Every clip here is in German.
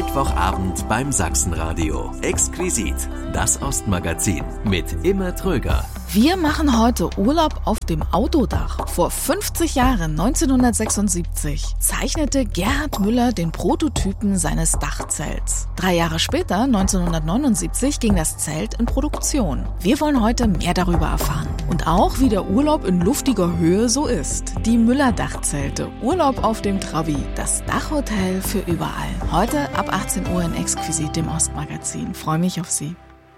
Mittwochabend beim Sachsenradio. Exquisit, das Ostmagazin mit Imme Tröger. Wir machen heute Urlaub auf dem Autodach. Vor 50 Jahren, 1976, zeichnete Gerhard Müller den Prototypen seines Dachzelts. 3 Jahre später, 1979, ging das Zelt in Produktion. Wir wollen heute mehr darüber erfahren. Und auch, wie der Urlaub in luftiger Höhe so ist. Die Müller-Dachzelte, Urlaub auf dem Trabi, das Dachhotel für überall. Heute ab 18 Uhr in Exquisit, dem Ostmagazin. Freue mich auf Sie.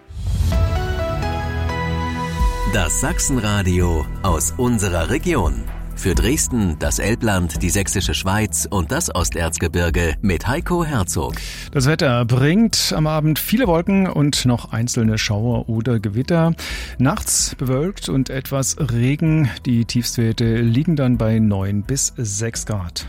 Das Sachsenradio aus unserer Region. Für Dresden, das Elbland, die Sächsische Schweiz und das Osterzgebirge mit Heiko Herzog. Das Wetter bringt am Abend viele Wolken und noch einzelne Schauer oder Gewitter. Nachts bewölkt und etwas Regen. Die Tiefstwerte liegen dann bei 9 bis 6 Grad.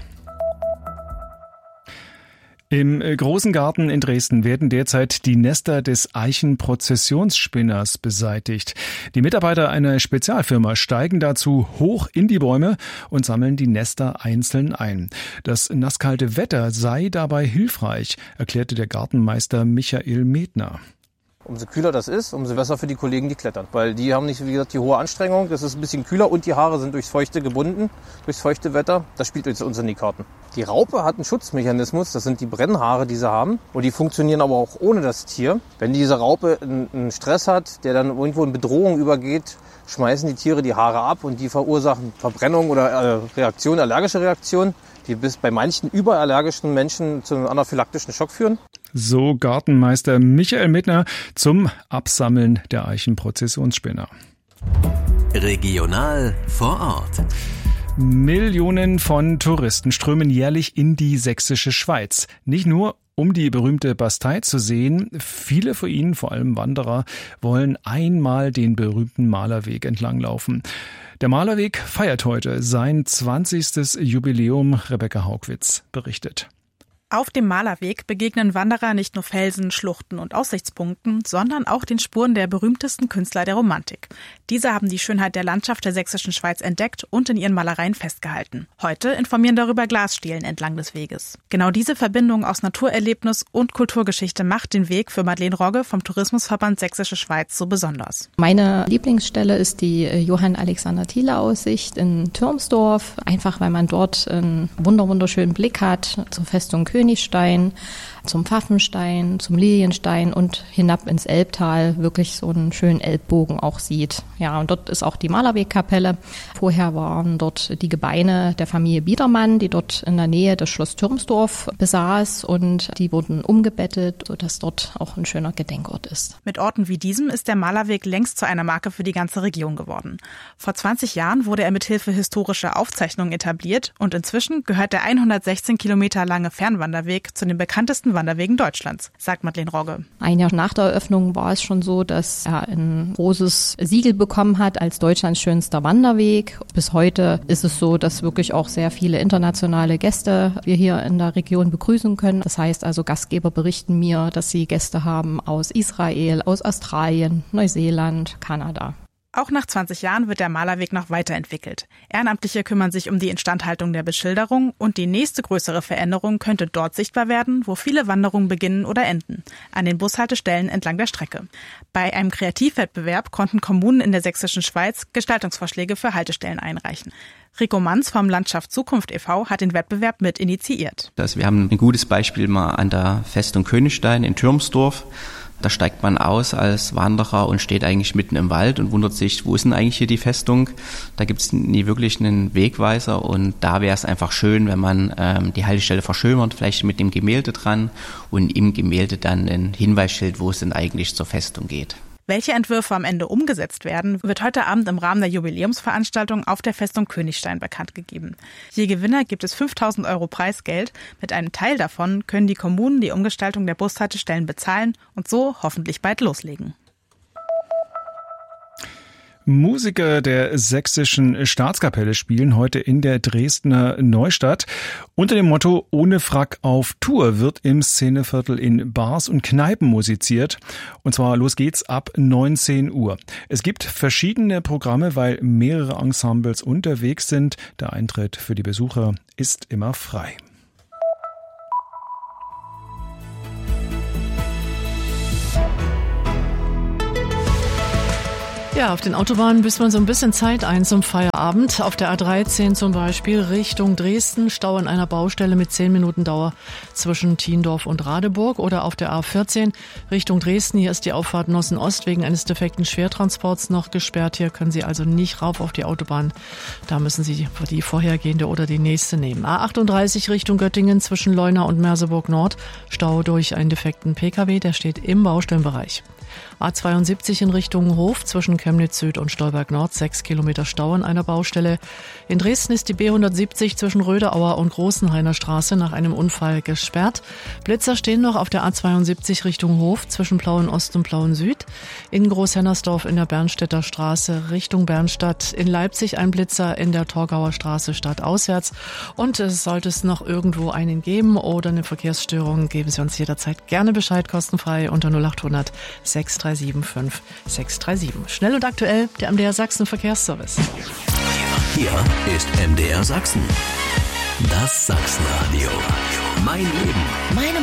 Im Großen Garten in Dresden werden derzeit die Nester des Eichenprozessionsspinners beseitigt. Die Mitarbeiter einer Spezialfirma steigen dazu hoch in die Bäume und sammeln die Nester einzeln ein. Das nasskalte Wetter sei dabei hilfreich, erklärte der Gartenmeister Michael Medner. Umso kühler das ist, umso besser für die Kollegen, die klettern. Weil die haben nicht, wie gesagt, die hohe Anstrengung. Das ist ein bisschen kühler und die Haare sind durchs Feuchte gebunden, durchs feuchte Wetter. Das spielt uns in die Karten. Die Raupe hat einen Schutzmechanismus, das sind die Brennhaare, die sie haben. Und die funktionieren aber auch ohne das Tier. Wenn diese Raupe einen Stress hat, der dann irgendwo in Bedrohung übergeht, schmeißen die Tiere die Haare ab und die verursachen Verbrennung oder allergische Reaktionen, die bis bei manchen überallergischen Menschen zu einem anaphylaktischen Schock führen. So Gartenmeister Michael Medner zum Absammeln der Eichenprozessionsspinner. Regional vor Ort. Millionen von Touristen strömen jährlich in die sächsische Schweiz. Nicht nur, um die berühmte Bastei zu sehen. Viele von ihnen, vor allem Wanderer, wollen einmal den berühmten Malerweg entlanglaufen. Der Malerweg feiert heute sein 20. Jubiläum. Rebecca Haugwitz berichtet. Auf dem Malerweg begegnen Wanderer nicht nur Felsen, Schluchten und Aussichtspunkten, sondern auch den Spuren der berühmtesten Künstler der Romantik. Diese haben die Schönheit der Landschaft der sächsischen Schweiz entdeckt und in ihren Malereien festgehalten. Heute informieren darüber Glasstelen entlang des Weges. Genau diese Verbindung aus Naturerlebnis und Kulturgeschichte macht den Weg für Madeleine Rogge vom Tourismusverband Sächsische Schweiz so besonders. Meine Lieblingsstelle ist die Johann-Alexander-Thiele-Aussicht in Türmsdorf. Einfach, weil man dort einen wunderschönen Blick hat zur Festung Königstein, zum Pfaffenstein, zum Lilienstein und hinab ins Elbtal wirklich so einen schönen Elbbogen auch sieht. Ja, und dort ist auch die Malerwegkapelle. Vorher waren dort die Gebeine der Familie Biedermann, die dort in der Nähe des Schloss Türmsdorf besaß und die wurden umgebettet, sodass dort auch ein schöner Gedenkort ist. Mit Orten wie diesem ist der Malerweg längst zu einer Marke für die ganze Region geworden. Vor 20 Jahren wurde er mit Hilfe historischer Aufzeichnungen etabliert und inzwischen gehört der 116 Kilometer lange Fernwanderweg zu den bekanntesten Wanderwegen Deutschlands, sagt Madeleine Rogge. Ein Jahr nach der Eröffnung war es schon so, dass er ein großes Siegel bekommen hat als Deutschlands schönster Wanderweg. Bis heute ist es so, dass wirklich auch sehr viele internationale Gäste wir hier in der Region begrüßen können. Das heißt also, Gastgeber berichten mir, dass sie Gäste haben aus Israel, aus Australien, Neuseeland, Kanada. Auch nach 20 Jahren wird der Malerweg noch weiterentwickelt. Ehrenamtliche kümmern sich um die Instandhaltung der Beschilderung und die nächste größere Veränderung könnte dort sichtbar werden, wo viele Wanderungen beginnen oder enden, an den Bushaltestellen entlang der Strecke. Bei einem Kreativwettbewerb konnten Kommunen in der sächsischen Schweiz Gestaltungsvorschläge für Haltestellen einreichen. Rico Manz vom Landschaft Zukunft e.V. hat den Wettbewerb mit initiiert. Wir haben ein gutes Beispiel mal an der Festung Königstein in Türmsdorf. Da steigt man aus als Wanderer und steht eigentlich mitten im Wald und wundert sich, wo ist denn eigentlich hier die Festung? Da gibt es nie wirklich einen Wegweiser und da wäre es einfach schön, wenn man die Haltestelle verschönert, vielleicht mit dem Gemälde dran und im Gemälde dann ein Hinweisschild, wo es denn eigentlich zur Festung geht. Welche Entwürfe am Ende umgesetzt werden, wird heute Abend im Rahmen der Jubiläumsveranstaltung auf der Festung Königstein bekannt gegeben. Je Gewinner gibt es 5.000 € Preisgeld. Mit einem Teil davon können die Kommunen die Umgestaltung der Bushaltestellen bezahlen und so hoffentlich bald loslegen. Musiker der Sächsischen Staatskapelle spielen heute in der Dresdner Neustadt. Unter dem Motto Ohne Frack auf Tour wird im Szeneviertel in Bars und Kneipen musiziert. Und zwar los geht's ab 19 Uhr. Es gibt verschiedene Programme, weil mehrere Ensembles unterwegs sind. Der Eintritt für die Besucher ist immer frei. Ja, auf den Autobahnen büßt man so ein bisschen Zeit ein zum Feierabend. Auf der A13 zum Beispiel Richtung Dresden, Stau an einer Baustelle mit 10 Minuten Dauer zwischen Thiendorf und Radeburg. Oder auf der A14 Richtung Dresden, hier ist die Auffahrt Nossen-Ost wegen eines defekten Schwertransports noch gesperrt. Hier können Sie also nicht rauf auf die Autobahn. Da müssen Sie die vorhergehende oder die nächste nehmen. A38 Richtung Göttingen zwischen Leuna und Merseburg Nord, Stau durch einen defekten Pkw, der steht im Baustellenbereich. A72 in Richtung Hof zwischen Chemnitz Süd und Stolberg Nord, 6 Kilometer Stau an einer Baustelle. In Dresden ist die B170 zwischen Röderauer und Großenhainer Straße nach einem Unfall gesperrt. Blitzer stehen noch auf der A72 Richtung Hof zwischen Plauen Ost und Plauen Süd. In Großhennersdorf in der Bernstädter Straße Richtung Bernstadt. In Leipzig ein Blitzer in der Torgauer Straße stadtauswärts. Und sollte es noch irgendwo einen geben oder eine Verkehrsstörung, geben Sie uns jederzeit gerne Bescheid, kostenfrei unter 0800 637 637. Schnell und aktuell, der MDR Sachsen Verkehrsservice. Hier ist MDR Sachsen. Das Sachsenradio. Mein Leben. Meine